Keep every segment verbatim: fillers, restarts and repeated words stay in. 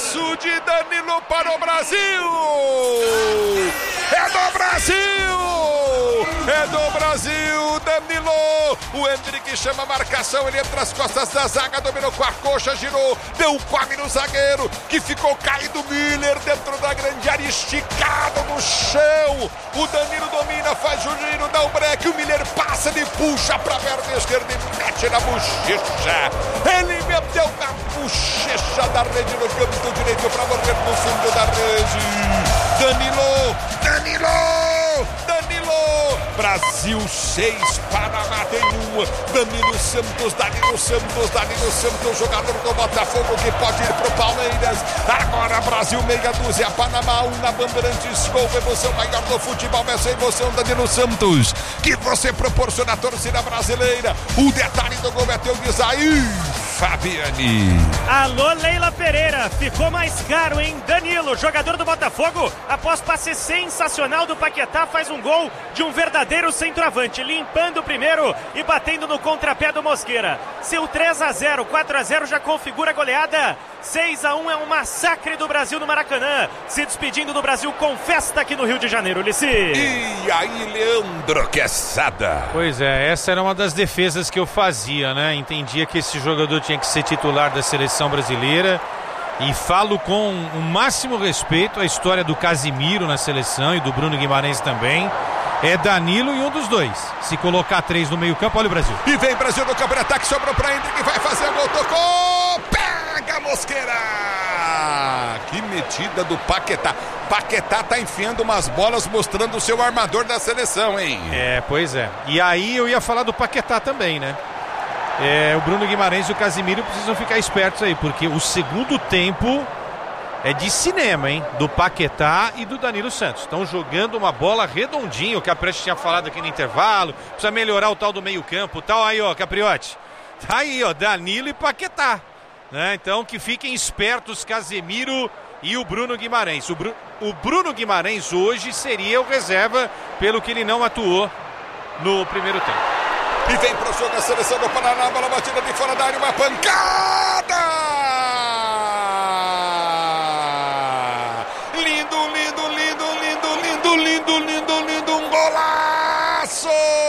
Golaço de Danilo para o Brasil! É do Brasil! É do Brasil, Danilo! O Hendrick chama a marcação, ele entra as costas da zaga, dominou com a coxa, girou, deu um come no zagueiro, que ficou caído. Miller dentro da grande área, esticado no chão. O Danilo domina, faz o giro, dá o break, o Miller passa, ele puxa pra perna esquerda e mete na bochecha. Ele meteu na bochecha da rede no canto direito pra morrer no fundo da rede. Danilo, Danilo, Danilo. Brasil seis, Panamá tem um. Danilo Santos, Danilo Santos, Danilo Santos, jogador do Botafogo que pode ir pro Palmeiras. Agora Brasil meia dúzia, Panamá um na Bandeirantes. Gol, emoção maior do futebol, essa emoção, Danilo Santos, que você proporciona a torcida brasileira. O detalhe do gol é teu Isaí Fabiani. Alô, Leila Pereira, ficou mais caro, hein? Danilo, jogador do Botafogo, após passe sensacional do Paquetá, faz um gol de um verdadeiro centroavante, limpando o primeiro e batendo no contrapé do Mosqueira. Seu três a zero, quatro a zero já configura a goleada. seis a um é um massacre do Brasil no Maracanã. Se despedindo do Brasil com festa aqui no Rio de Janeiro, Ulisses. E aí, Leandro Quesada? Pois é, essa era uma das defesas que eu fazia, né? Entendia que esse jogador tinha que ser titular da seleção brasileira. E falo com o máximo respeito à história do Casimiro na seleção e do Bruno Guimarães também. É Danilo e um dos dois. Se colocar três no meio campo, olha o Brasil. E vem Brasil no campo de ataque, sobrou pra Hendrick, vai fazer o gol, tocou, pega a Mosqueira. Que metida do Paquetá. Paquetá tá enfiando umas bolas, mostrando o seu armador da seleção, hein? É, pois é. E aí eu ia falar do Paquetá também, né? É, o Bruno Guimarães e o Casimiro precisam ficar espertos aí, porque o segundo tempo é de cinema, hein? Do Paquetá e do Danilo Santos. Estão jogando uma bola redondinha, o Capriotti tinha falado aqui no intervalo. Precisa melhorar o tal do meio campo, tal. Aí, ó, Capriotti. Tá aí, ó, Danilo e Paquetá, né? Então que fiquem espertos Casemiro e o Bruno Guimarães. O, Bru... o Bruno Guimarães hoje seria o reserva, pelo que ele não atuou no primeiro tempo. E vem pro jogo a seleção do Paraná, bola batida de fora da área, uma pancada! Lindo, lindo, lindo, lindo, lindo, lindo, lindo, lindo, um golaço!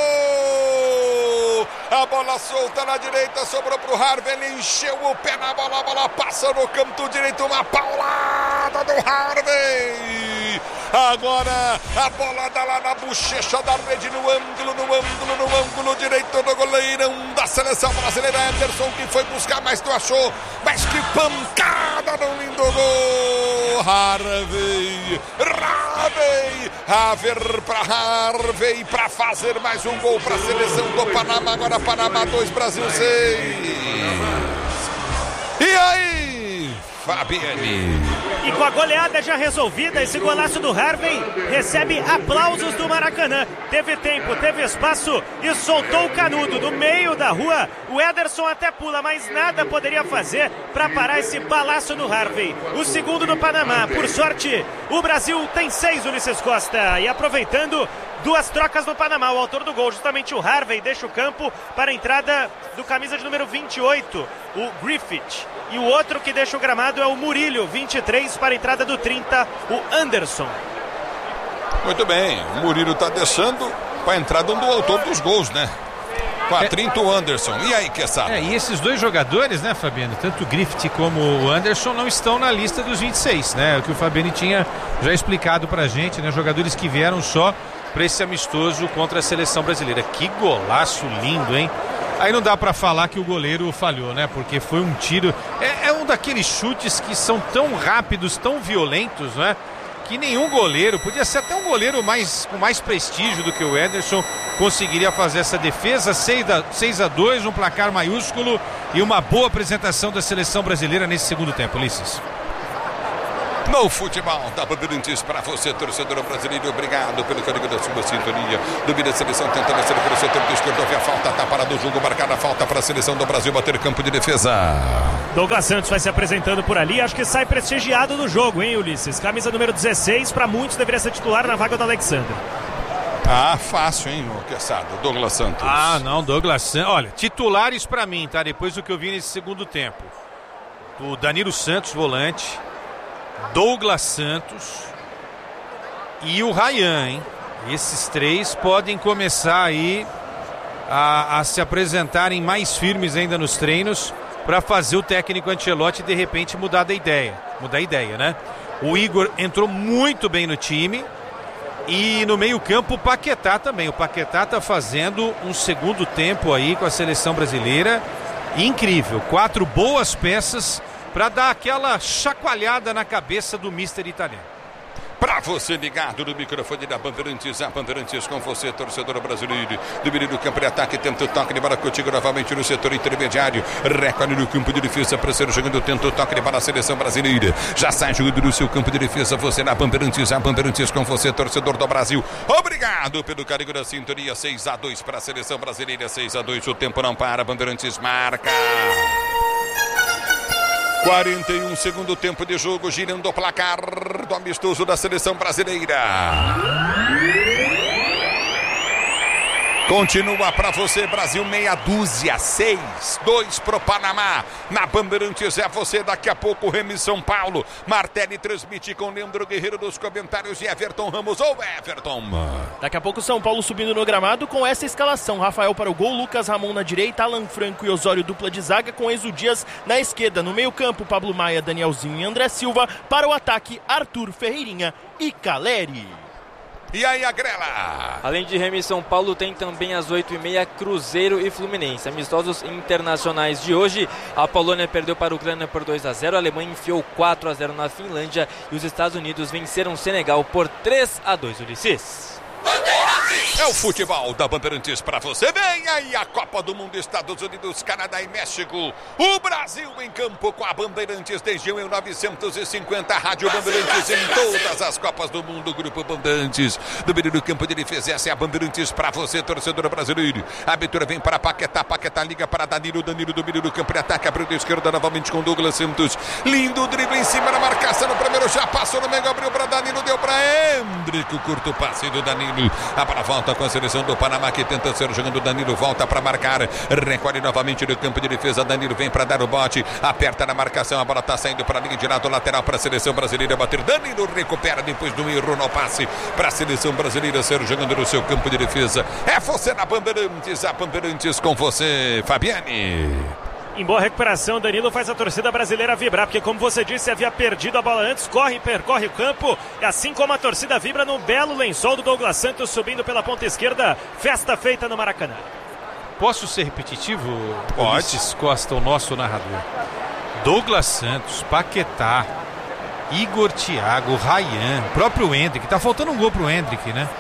A bola solta na direita, sobrou pro Harvey, ele encheu o pé na bola, a bola passa no canto direito, uma paulada do Harvey! Agora a bola dá lá na bochecha da rede, no ângulo, no ângulo, no ângulo direito do goleirão da seleção brasileira, Anderson, que foi buscar, mas não achou. Mas que pancada no lindo gol! Harvey, Harvey, Harvey pra Harvey, pra fazer mais um gol pra seleção do Panamá. Agora Panamá dois, Brasil seis. E aí, Fabiani? E com a goleada já resolvida, esse golaço do Harvey recebe aplausos do Maracanã. Teve tempo, teve espaço e soltou o canudo no meio da rua. O Ederson até pula, mas nada poderia fazer para parar esse balaço do Harvey. O segundo do Panamá. Por sorte, o Brasil tem seis, Ulisses Costa. E aproveitando, duas trocas no Panamá. O autor do gol, justamente o Harvey, deixa o campo para a entrada do camisa de número vinte e oito, o Griffith. E o outro que deixa o gramado é o Murilho, vinte e três, para a entrada do trinta, o Anderson. Muito bem, o Murilho está deixando para a entrada do autor dos gols, né? Com a trinta, o Anderson. E aí, Quesada? É, e esses dois jogadores, né, Fabiano? Tanto o Griffith como o Anderson não estão na lista dos vinte e seis, né? O que o Fabiano tinha já explicado pra gente, né? Jogadores que vieram só para esse amistoso contra a seleção brasileira. Que golaço lindo, hein? Aí não dá pra falar que o goleiro falhou, né? Porque foi um tiro... É, é um daqueles chutes que são tão rápidos, tão violentos, né? Que nenhum goleiro, podia ser até um goleiro mais, com mais prestígio do que o Ederson, conseguiria fazer essa defesa. seis a dois, um placar maiúsculo e uma boa apresentação da seleção brasileira nesse segundo tempo, Ulisses. No futebol da Bandeirantes para você, torcedor brasileiro, obrigado pelo carinho da sua sintonia. Domina a seleção, tentando a pelo setor do esquerdo, vê a falta, tá parado o jogo, marcada a falta para a seleção do Brasil bater campo de defesa. Douglas Santos vai se apresentando por ali, acho que sai prestigiado do jogo, hein, Ulisses? Camisa número dezesseis, para muitos deveria ser titular na vaga do Alexandre. Ah, fácil, hein, o Quesada, Douglas Santos. Ah, não, Douglas Santos, olha, titulares para mim, tá? Depois do que eu vi nesse segundo tempo. O Danilo Santos, volante. Douglas Santos e o Ryan, hein? Esses três podem começar aí a, a se apresentarem mais firmes ainda nos treinos para fazer o técnico Ancelotti de repente mudar da ideia, mudar a ideia, né? O Igor entrou muito bem no time e no meio-campo o Paquetá também. O Paquetá tá fazendo um segundo tempo aí com a seleção brasileira incrível. Quatro boas peças para dar aquela chacoalhada na cabeça do mister italiano. Pra você ligado no microfone da Bandeirantes, a Bandeirantes com você, torcedor brasileiro. Do meio do campo de ataque, tenta o toque de bola contigo novamente no setor intermediário. Recolhe no campo de defesa, parceiro jogando, tenta o toque de bola, a seleção brasileira. Já sai jogando no seu campo de defesa, você na Bandeirantes, a Bandeirantes com você, torcedor do Brasil. Obrigado pelo carinho da sintonia. seis a dois para a seleção brasileira, seis a dois, o tempo não para, Bandeirantes marca. quarenta e um segundo tempo de jogo, girando o placar do amistoso da seleção brasileira. Continua para você, Brasil, meia dúzia, seis, dois pro Panamá. Na Bandeirantes é você, daqui a pouco, Remy São Paulo. Martelli transmite com Leandro Guerreiro nos comentários e Everton Ramos. Ou Everton. Daqui a pouco São Paulo subindo no gramado com essa escalação. Rafael para o gol, Lucas Ramon na direita, Alan Franco e Osório dupla de zaga com Enzo Dias na esquerda. No meio campo, Pablo Maia, Danielzinho e André Silva. Para o ataque, Arthur Ferreirinha e Caleri. E aí, a Grela? Além de Remy São Paulo, tem também às oito e meia Cruzeiro e Fluminense. Amistosos internacionais de hoje. A Polônia perdeu para a Ucrânia por dois a zero. A Alemanha enfiou quatro a zero na Finlândia. E os Estados Unidos venceram o Senegal por três a dois. Ulisses. É o futebol da Bandeirantes para você. Vem aí a Copa do Mundo, Estados Unidos, Canadá e México. O Brasil em campo com a Bandeirantes desde mil novecentos e cinquenta. Rádio Bandeirantes em todas as Copas do Mundo. Grupo Bandeirantes do meio do campo de defesa. Essa é a Bandeirantes para você, torcedor brasileiro. A abertura vem para Paquetá. Paquetá liga para Danilo. Danilo do meio do campo de ataque. Abriu da esquerda novamente com Douglas Santos. Lindo drible em cima da marcação. No primeiro já passou no meio. Abriu para Danilo. Deu para Hendrick. O curto passe do Danilo. A bola volta com a seleção do Panamá que tenta ser jogando. Danilo volta para marcar. Recolhe novamente no campo de defesa. Danilo vem para dar o bote. Aperta na marcação. A bola está saindo para a linha de lado lateral para a seleção brasileira bater. Danilo recupera depois do erro no passe para a seleção brasileira ser jogando no seu campo de defesa. É você na Bandeirantes. A Bandeirantes com você, Fabiane. Em boa recuperação, Danilo faz a torcida brasileira vibrar, porque como você disse, havia perdido a bola antes, corre e percorre o campo, assim como a torcida vibra no belo lençol do Douglas Santos subindo pela ponta esquerda, festa feita no Maracanã. Posso ser repetitivo? Pode. Ulisses Costa, o nosso narrador. Douglas Santos, Paquetá, Igor Thiago, Ryan, próprio Hendrick, tá faltando um gol pro Hendrick, né?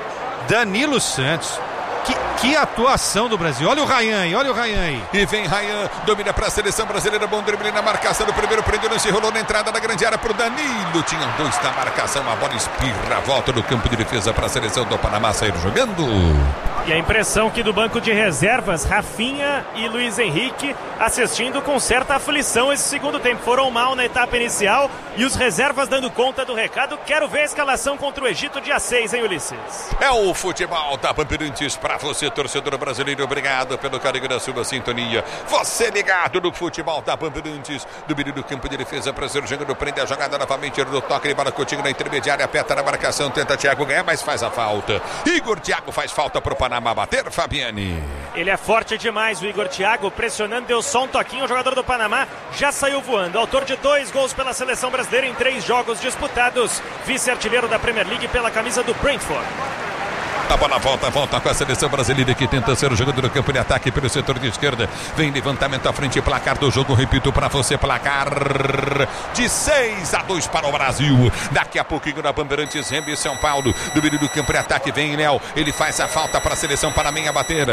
Danilo Santos. Que, que atuação do Brasil. Olha o Ryan aí, olha o Ryan aí. E vem Ryan, domina para a seleção brasileira. Bom drible na marcação do primeiro, prendeu, não se rolou na entrada da grande área para o Danilo. Tinha dois na marcação, a bola espirra, volta do campo de defesa para a seleção do Panamá sair jogando. E a impressão que do banco de reservas, Rafinha e Luiz Henrique assistindo com certa aflição esse segundo tempo. Foram mal na etapa inicial e os reservas dando conta do recado. Quero ver a escalação contra o Egito dia seis, hein, Ulisses? É o futebol da Bandeirantes para você, torcedor brasileiro. Obrigado pelo carinho da sua sintonia. Você ligado no futebol da Bandeirantes, do meio do campo de defesa para ser jogando, prende a jogada novamente no toque de bola contigo na intermediária, aperta na marcação, tenta Thiago ganhar, mas faz a falta. Igor Thiago faz falta para o Panamá bater, Fabiane. Ele é forte demais, o Igor Thiago, pressionando, deu só um toquinho, o jogador do Panamá já saiu voando. Autor de dois gols pela seleção brasileira em três jogos disputados, vice-artilheiro da Premier League pela camisa do Brentford. A bola volta, volta com a seleção brasileira que tenta ser o jogador do campo de ataque pelo setor de esquerda. Vem levantamento à frente, placar do jogo, repito para você, placar de seis a dois para o Brasil. Daqui a pouquinho na Bandeirantes, Remy São Paulo, do meio do campo de ataque, vem Léo, ele faz a falta para a seleção panamenha bater.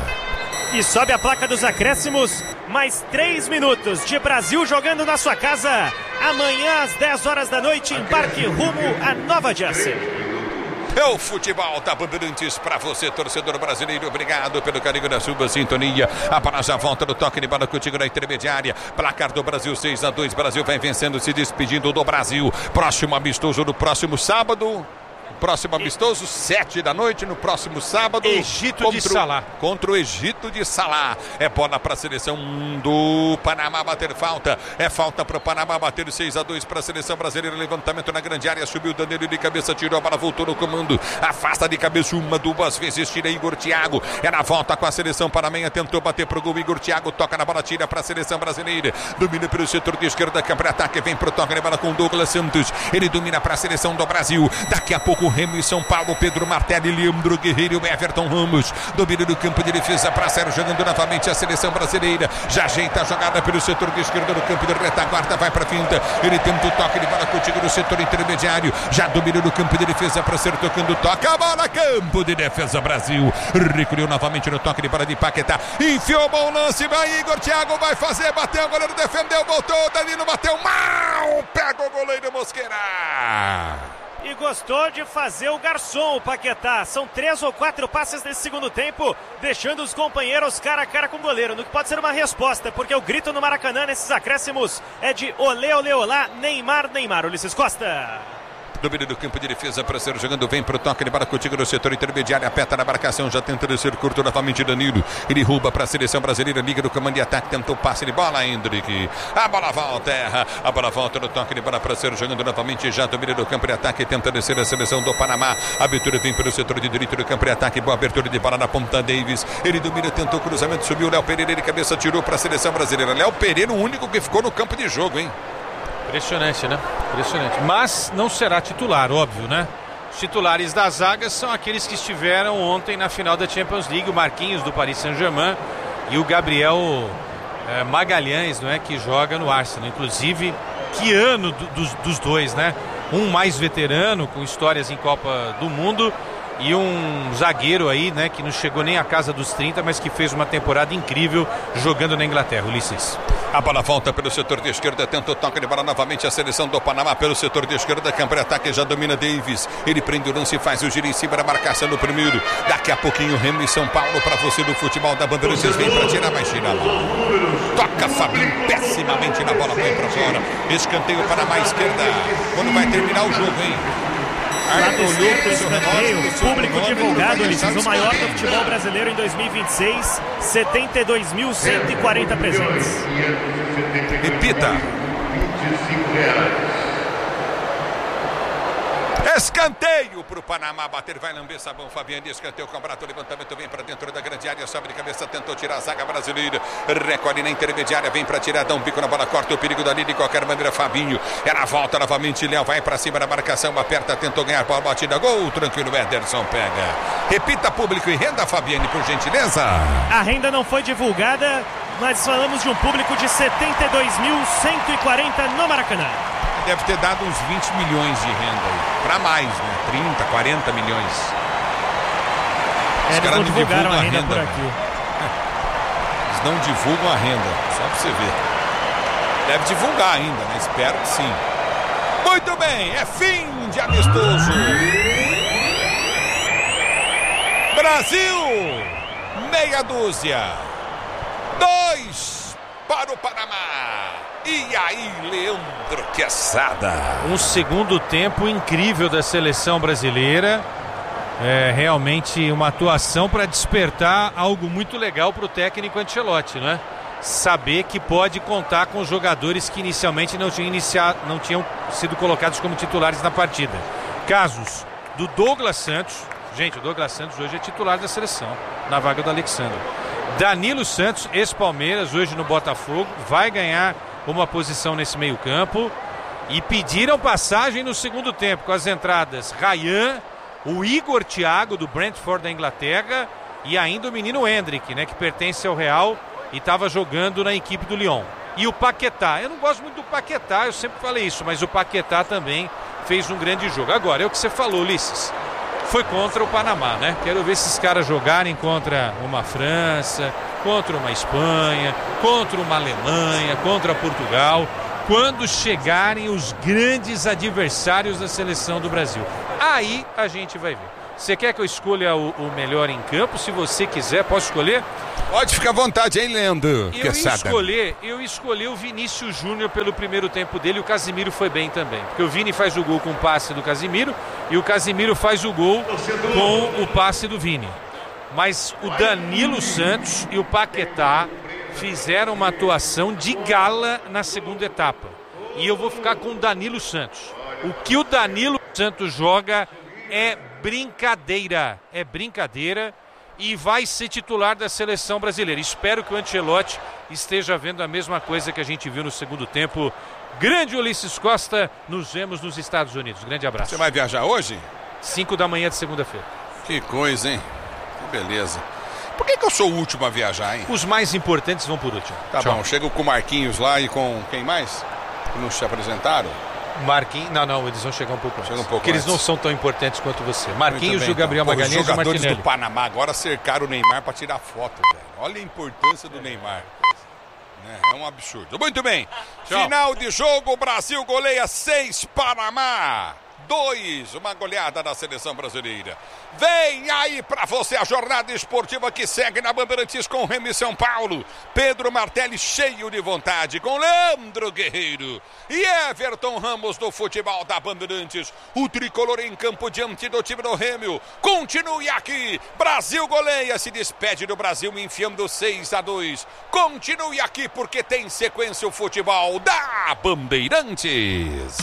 E sobe a placa dos acréscimos, mais três minutos de Brasil jogando na sua casa. Amanhã às dez horas da noite, embarque rumo a Nova Jersey. É o futebol da Bandeirantes para você, torcedor brasileiro. Obrigado pelo carinho da sua sintonia. A bola já volta do toque de bola contigo na intermediária. Placar do Brasil seis a dois. Brasil vai vencendo, se despedindo do Brasil. Próximo amistoso no próximo sábado. Próximo amistoso, sete da noite, no próximo sábado. Egito de Salá. Contra o Egito de Salá. É bola para a seleção do Panamá bater falta. É falta para o Panamá bater seis a dois para a seleção brasileira. Levantamento na grande área. Subiu Danilo de cabeça, tirou a bola, voltou no comando. Afasta de cabeça uma, duas vezes. Tira Igor Thiago. É na volta com a seleção panamenha. Tentou bater pro gol. Igor Thiago toca na bola, tira para a seleção brasileira. Domina pelo setor de esquerda. Câmara ataque. Vem pro toque de bola com Douglas Santos. Ele domina para a seleção do Brasil. Daqui a pouco Remo e São Paulo, Pedro Martelli, Leandro Guerreiro e Everton Ramos. Domínio do campo de defesa para Sérgio, jogando novamente a seleção brasileira. Já ajeita a jogada pelo setor de esquerda do campo de retaguarda, vai para a finta. Ele tenta o toque de bola contigo no setor intermediário. Já domínio do campo de defesa para ser tocando toque. A bola, campo de defesa Brasil. Recolheu novamente no toque de bola de Paquetá. Enfiou bom lance, vai Igor Thiago, vai fazer, bateu, o goleiro defendeu, voltou, Danilo bateu mal. Pega o goleiro Mosqueira. E gostou de fazer o garçom, o Paquetá. São três ou quatro passes nesse segundo tempo, deixando os companheiros cara a cara com o goleiro, no que pode ser uma resposta, porque o grito no Maracanã nesses acréscimos é de olê, olê, olá, Neymar, Neymar. Ulisses Costa. Domínio do campo de defesa para ser jogando, vem pro toque de bola contigo no setor intermediário, aperta na marcação, já tenta descer curto novamente Danilo, ele rouba para a seleção brasileira, liga no comando de ataque, tentou passe de bola, Hendrick, a bola volta, erra, a bola volta no toque de bola para ser jogando novamente, já domínio do campo de ataque, tenta descer a seleção do Panamá, a abertura vem pelo setor de direito do campo de ataque, boa abertura de bola na ponta, Davis, ele domina, tentou cruzamento, subiu, Léo Pereira de cabeça, tirou para a seleção brasileira, Léo Pereira o único que ficou no campo de jogo, hein? Impressionante, né? Impressionante. Mas não será titular, óbvio, né? Os titulares da zaga são aqueles que estiveram ontem na final da Champions League, o Marquinhos do Paris Saint-Germain e o Gabriel é, Magalhães, não é? Que joga no Arsenal. Inclusive, que ano do, dos, dos dois, né? Um mais veterano, com histórias em Copa do Mundo, e um zagueiro aí, né? Que não chegou nem à casa dos trinta, mas que fez uma temporada incrível jogando na Inglaterra, Ulisses. A bola volta pelo setor de esquerda, tenta o toque de bola novamente a seleção do Panamá pelo setor de esquerda, campo de ataque, já domina Davis, ele prende o lance e faz o giro em cima da marcação no primeiro, daqui a pouquinho Remo e São Paulo para você do futebol da Bandeirantes, vem para tirar, vai tirar a bola, toca Fabinho pessimamente na bola, vai para fora, escanteio Panamá esquerda, quando vai terminar o jogo, hein? Lado esquerdo, escanteio, público divulgado, Ulisses, o maior do futebol brasileiro em dois mil e vinte e seis, setenta e dois mil cento e quarenta presentes. Repita. Escanteio para o Panamá bater, vai lamber sabão, Fabiano, escanteio, cobrado, levantamento, vem para dentro da grande área, sobe de cabeça, tentou tirar a zaga brasileira, recolhe na intermediária, vem para tirar, dá um bico na bola, corta o perigo dali, de qualquer maneira, Fabinho, era a volta novamente, Léo vai para cima da marcação, aperta, tentou ganhar, bola batida, gol, tranquilo, Ederson pega. Repita, público e renda, Fabiane, por gentileza. A renda não foi divulgada, mas falamos de um público de setenta e dois mil cento e quarenta no Maracanã. Deve ter dado uns vinte milhões de renda aí. Pra mais, né? trinta, quarenta milhões. Os caras não divulgaram a renda, renda por aqui. Eles não divulgam a renda, só pra você ver. Deve divulgar ainda, né? Espero que sim. Muito bem, é fim de amistoso. Brasil, meia dúzia. Dois para o Panamá. E aí, Leandro Quesada. Um segundo tempo incrível da seleção brasileira. É realmente uma atuação para despertar algo muito legal para o técnico Ancelotti, né? Saber que pode contar com jogadores que inicialmente não tinham, iniciado, não tinham sido colocados como titulares na partida. Casos do Douglas Santos. Gente, o Douglas Santos hoje é titular da seleção, na vaga do Alexandre. Danilo Santos, ex-Palmeiras, hoje no Botafogo, vai ganhar uma posição nesse meio campo. E pediram passagem no segundo tempo com as entradas Ryan, o Igor Thiago do Brentford da Inglaterra e ainda o menino Hendrick, né, que pertence ao Real e estava jogando na equipe do Lyon. E o Paquetá, eu não gosto muito do Paquetá, eu sempre falei isso, mas o Paquetá também fez um grande jogo. Agora, é o que você falou, Ulisses, foi contra o Panamá, né? Quero ver esses caras jogarem contra uma França, contra uma Espanha, contra uma Alemanha, contra Portugal, quando chegarem os grandes adversários da seleção do Brasil. Aí a gente vai ver. Você quer que eu escolha o, o melhor em campo? Se você quiser, posso escolher? Pode ficar à vontade, hein, Leandro? Eu escolhi, eu escolhi o Vinícius Júnior pelo primeiro tempo dele, e o Casimiro foi bem também. Porque o Vini faz o gol com o passe do Casimiro e o Casimiro faz o gol com o passe do Vini. Mas o Danilo Santos e o Paquetá fizeram uma atuação de gala na segunda etapa. E eu vou ficar com o Danilo Santos. O que o Danilo Santos joga é brincadeira, é brincadeira e vai ser titular da seleção brasileira. Espero que o Ancelotti esteja vendo a mesma coisa que a gente viu no segundo tempo. Grande Ulisses Costa, nos vemos nos Estados Unidos. Grande abraço. Você vai viajar hoje? cinco da manhã de segunda-feira. Que coisa, hein? Que beleza. Por que que eu sou o último a viajar, hein? Os mais importantes vão por último. Tá Tchau. bom, chego com o Marquinhos lá e com quem mais? Que não se apresentaram? Marquinhos, não, não, eles vão chegar um pouco Chega antes. um pouco porque eles antes. não são tão importantes quanto você. Marquinhos, Muito bem, o Gabriel então. Pô, Magalhães os e o jogadores Martinelli. do Panamá agora cercaram o Neymar para tirar foto, velho. Olha a importância do Neymar. Né? É um absurdo. Muito bem. Tchau. Final de jogo, o Brasil goleia seis, Panamá dois, uma goleada da seleção brasileira. Vem aí pra você a jornada esportiva que segue na Bandeirantes com Remo e São Paulo. Pedro Martelli cheio de vontade com Leandro Guerreiro e Everton Ramos do futebol da Bandeirantes. O tricolor em campo diante do time do Remo. Continue aqui. Brasil goleia, se despede do Brasil enfiando seis a dois. Continue aqui porque tem sequência o futebol da Bandeirantes.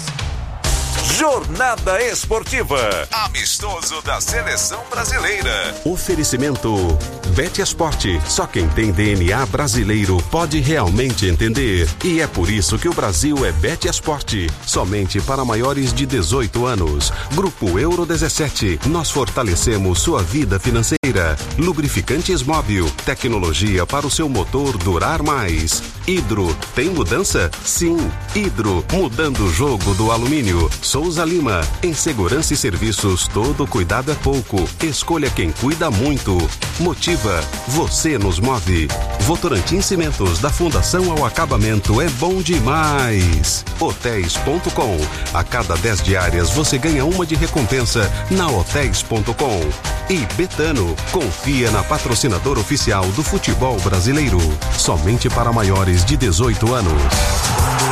Jornada Esportiva. Amistoso da Seleção Brasileira. Oferecimento Bet Esporte. Só quem tem D N A brasileiro pode realmente entender. E é por isso que o Brasil é Bet Esporte. Somente para maiores de dezoito anos. Grupo Euro dezessete. Nós fortalecemos sua vida financeira. Lubrificantes Móbil. Tecnologia para o seu motor durar mais. Hidro. Tem mudança? Sim. Hidro. Mudando o jogo do alumínio. Souza Lima, em segurança e serviços, todo cuidado é pouco. Escolha quem cuida muito. Motiva, você nos move. Votorantim Cimentos, da Fundação ao Acabamento, é bom demais. Hotéis ponto com. A cada dez diárias você ganha uma de recompensa na hotéis ponto com. E Betano, confia na patrocinadora oficial do futebol brasileiro. Somente para maiores de dezoito anos.